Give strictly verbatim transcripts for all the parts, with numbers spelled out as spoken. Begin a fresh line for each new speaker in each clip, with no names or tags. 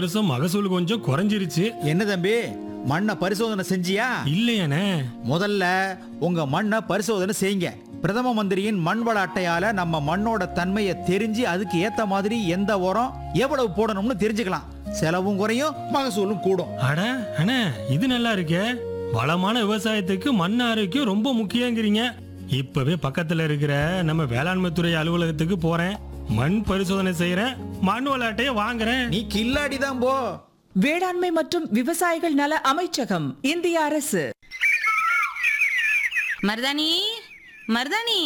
வருஷம் மகசூல் கொஞ்சம் குறைஞ்சிருச்சு.
என்ன தம்பி, மண்ணை பரிசோதனை செஞ்சியா?
இல்லையானே.
முதல்ல உங்க மண்ணை பரிசோதனை செய்யுங்க. பிரதம மந்திரியின் மண் வள அட்டையால நம்ம மண்ணோட தன்மையை தெரிஞ்சு அதுக்கு ஏத்த மாதிரி எந்த உரம் எவ்வளவு போடணும்னு தெரிஞ்சுக்கலாம். செலவும் குறையும், மகசூலும் கூடும்.
அட அண்ணே, இது நல்லா இருக்கே. வளமான விவசாயத்துக்கு மண் ஆரோக்கியம் ரொம்ப முக்கியங்கிறீங்க. இப்பவே பக்கத்துல இருக்கிற நம்ம வேளாண்மை துறை அலுவலகத்துக்கு போறேன், மண் பரிசோதனை செய்யறேன், மண் வள அட்டையை வாங்குறேன்.
நீ கில்லாடி தான் போ.
வேளாண்மை மற்றும் விவசாயிகள் நல அமைச்சகம், இந்திய அரசு.
மருதாணி, மருதாணி,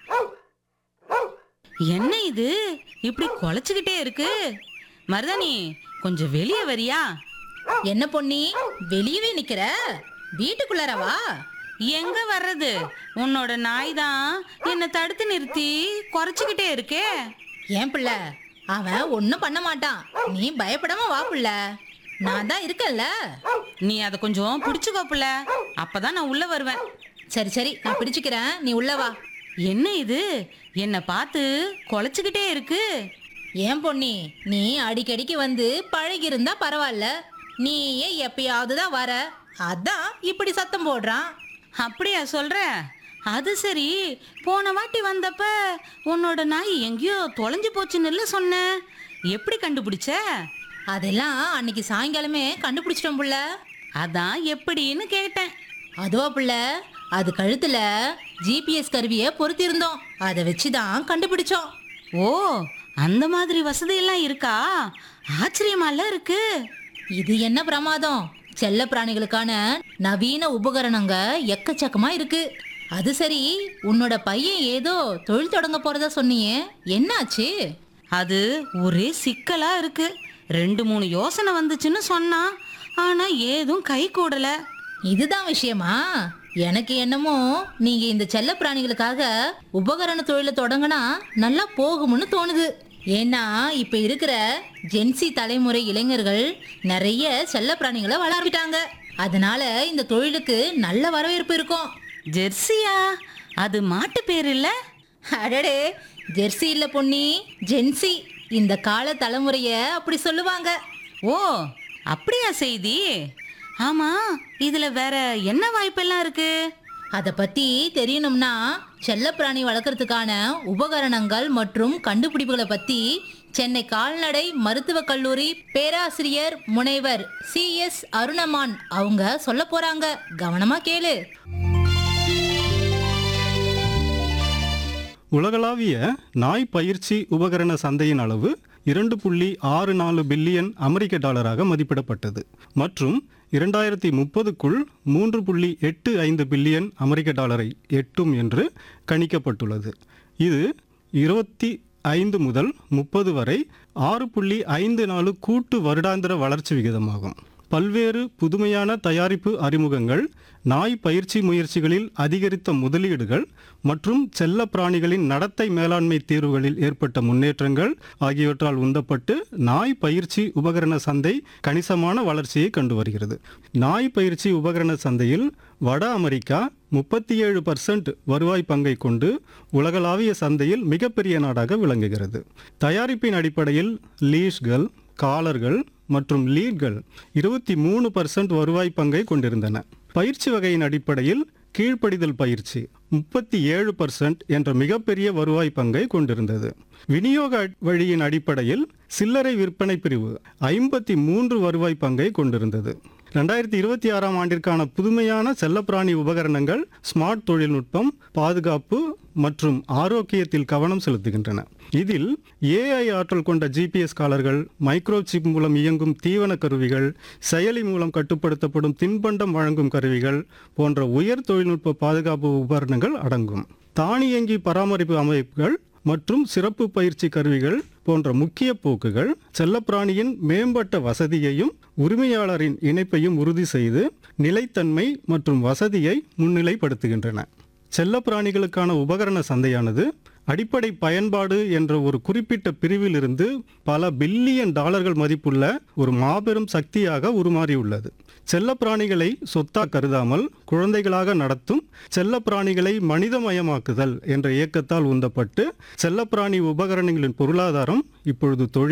என்ன இது இப்படி குலைச்சுக்கிட்டே இருக்கு? மருதாணி, கொஞ்சம் வெளியே வரியா?
என்ன பொன்னி, வெளியவே நிக்கிற? வீட்டுக்குள்ளாரவா?
எங்க வர்றது? உன்னோட நாய் தான் என்ன தடுத்து நிறுத்தி குறைச்சுக்கிட்டே இருக்கே.
ஏன் பிள்ளை, அவன் ஒன்னும் பண்ண மாட்டான். நீ பயப்படாம வா பிள்ளை, நான் தான் இருக்கேன்ல.
நீ அதை கொஞ்சம் பிடிச்சுக்கோ புள்ள, அப்பதான் நான் உள்ள வருவேன்.
சரி சரி, நான் பிடிச்சுக்கிறேன், நீ உள்ள வா.
என்ன இது, என்னை பார்த்து குலைச்சுக்கிட்டே இருக்கு?
ஏன் பொன்னி, நீ அடிக்கடிக்கு வந்து பழகி இருந்தா பரவாயில்ல. நீயே எப்பயாவது தான் வர, அதான் இப்படி சத்தம் போடுறான்.
அப்படியா சொல்ற? அது சரி, போன வாட்டி வந்தப்ப உன்னோட நாய் எங்கேயோ தொலைஞ்சு போச்சுன்னு சொன்ன, எப்படி கண்டுபிடிச்ச?
அதெல்லாம் அன்னைக்கு சாயங்காலமே கண்டுபிடிச்சிட்டோம் புள்ள.
அதான் எப்படின்னு கேட்டேன்.
அதுவா புள்ள, அது கழுத்துல ஜிபிஎஸ் கருவியை பொருத்தி இருந்தோம், அதை வச்சுதான் கண்டுபிடிச்சோம்.
ஓ, அந்த மாதிரி வசதி எல்லாம் இருக்கா? ஆச்சரியமால இருக்கு.
இது என்ன பிரமாதம், செல்ல பிராணிகளுக்கான நவீன உபகரணங்க எக்கச்சக்கமா இருக்கு. அது சரி, உன்னோட பையன் ஏதோ தொழில் தொடங்க போறதா சொன்னியே, என்னாச்சு?
அது ஒரே சிக்கலா இருக்கு. ரெண்டு மூணு யோசனை வந்துச்சுன்னு சொன்னான், ஆனா ஏதும் கை கூடல.
இதுதான் விஷயமா? எனக்கு என்னமோ நீங்க இந்த செல்ல பிராணிகளுக்காக உபகரண தொழிலை தொடங்கினா நல்லா போகும்னு தோணுது. ஏன்னா இப்ப இருக்கிற ஜென்சி தலைமுறை இளைஞர்கள் நிறைய செல்ல பிராணிகளை வளர்த்துட்டாங்க. அதனால இந்த தொழிலுக்கு நல்ல வரவேற்பு இருக்கும்.
ஜெர்சியா? அது மாட்டு பேர் இல்ல?
அடடே, ஜெர்சி இல்ல பொன்னி, ஜென்சி. இந்த கால தலைமுறைய அப்படி சொல்லுவாங்க.
ஓ, அப்படியா செய்தி? ஆமா, இதுல வேற என்ன வாய்ப்பெல்லாம் இருக்கு?
அதை பத்தி தெரியணும்னா செல்லப்பிராணி வளர்க்கறதுக்கான உபகரணங்கள் மற்றும் கண்டுபிடிப்புகளை பத்தி சென்னை கால்நடை மருத்துவக் கல்லூரி பேராசிரியர் முனைவர் சி எஸ் அருணமான் அவங்க சொல்ல போறாங்க. கவனமா கேளு.
உலகளாவிய நாய் பயிற்சி உபகரண சந்தையின் அளவு இரண்டு புள்ளி ஆறு நாலு பில்லியன் அமெரிக்க டாலராக மதிப்பிடப்பட்டது மற்றும் இரண்டாயிரத்தி முப்பதுக்குள் மூன்று புள்ளி எட்டு ஐந்து பில்லியன் அமெரிக்க டாலரை எட்டும் என்று கணிக்கப்பட்டுள்ளது. இது இருபத்தி ஐந்து முதல் முப்பது வரை ஆறு புள்ளி ஐந்து நாலு கூட்டு வருடாந்திர வளர்ச்சி விகிதமாகும். பல்வேறு புதுமையான தயாரிப்பு அறிமுகங்கள், நாய் பயிற்சி முயற்சிகளில் அதிகரித்த முதலீடுகள் மற்றும் செல்ல பிராணிகளின் நடத்தை மேலாண்மை தீர்வுகளில் ஏற்பட்ட முன்னேற்றங்கள் ஆகியவற்றால் உந்தப்பட்டு நாய் பயிற்சி உபகரண சந்தை கணிசமான வளர்ச்சியை கண்டு வருகிறது. நாய் பயிற்சி உபகரண சந்தையில் வட அமெரிக்கா முப்பத்தி ஏழு பர்சன்ட் வருவாய் பங்கை கொண்டு உலகளாவிய சந்தையில் மிகப்பெரிய நாடாக விளங்குகிறது. தயாரிப்பின் அடிப்படையில் லீஷ்கள், காலர்கள் மற்றும் லீட்கள் இருபத்தி மூணு பர்சன்ட் வருவாய் பங்கை கொண்டிருந்தன. பயிற்சி வகையின் அடிப்படையில் கீழ்ப்படிதல் பயிற்சி முப்பத்தி ஏழு பர்சன்ட் என்ற மிகப்பெரிய வருவாய் பங்கை கொண்டிருந்தது. விநியோக வழியின் அடிப்படையில் சில்லறை விற்பனை பிரிவு ஐம்பத்தி மூன்று வருவாய் பங்கை கொண்டிருந்தது. ரெண்டாயிரத்தி இருபத்தி ஆறாம் ஆண்டிற்கான புதுமையான செல்லப்பிராணி உபகரணங்கள் ஸ்மார்ட் தொழில்நுட்பம், பாதுகாப்பு மற்றும் ஆரோக்கியத்தில் கவனம் செலுத்துகின்றன. இதில் ஏஐ ஆற்றல் கொண்ட ஜிபிஎஸ் காலர்கள், மைக்ரோ சிப் மூலம் இயங்கும் தீவன கருவிகள், செயலி மூலம் கட்டுப்படுத்தப்படும் தின்பண்டம் வழங்கும் கருவிகள் போன்ற உயர் தொழில்நுட்ப பாதுகாப்பு உபகரணங்கள் அடங்கும். தானியங்கி பராமரிப்பு அமைப்புகள் மற்றும் சிறப்பு பயிற்சி கருவிகள் போன்ற முக்கிய போக்குகள் செல்லப்பிராணியின் மேம்பட்ட வசதியையும் உரிமையாளரின் இணைப்பையும் உறுதி செய்து நிலைத்தன்மை மற்றும் வசதியை முன்னிலைப்படுத்துகின்றன. செல்லப்பிராணிகளுக்கான உபகரண சந்தையானது அடிப்படை பயன்பாடு என்ற ஒரு குறிப்பிட்ட பிரிவிலிருந்து பல பில்லியன் டாலர்கள் மதிப்புள்ள ஒரு மாபெரும் சக்தியாக உருமாறியுள்ளது. செல்லப்பிராணிகளை சொத்தா கருதாமல் குழந்தைகளாக நடத்தும் செல்லப்பிராணிகளை மனிதமயமாக்குதல் என்ற இயக்கத்தால் உந்தப்பட்டு செல்லப்பிராணி உபகரணங்களின் பொருளாதாரம் இப்பொழுது தொழில்